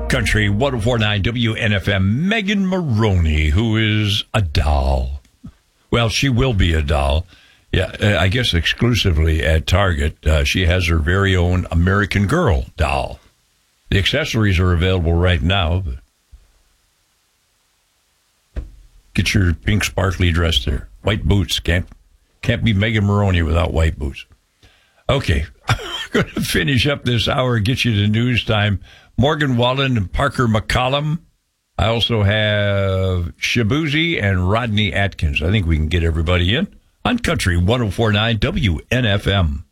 Country 104.9 WNFM, Megan Maroney, who is a doll. Well, she will be a doll. Yeah, I guess exclusively at Target. She has her very own American Girl doll. The accessories are available right now. Get your pink sparkly dress there. White boots. Can't be Megan Maroney without white boots. Okay, I'm going to finish up this hour and get you to news time. Morgan Wallen and Parker McCollum. I also have Shabuzi and Rodney Atkins. I think we can get everybody in on Country 104.9 WNFM.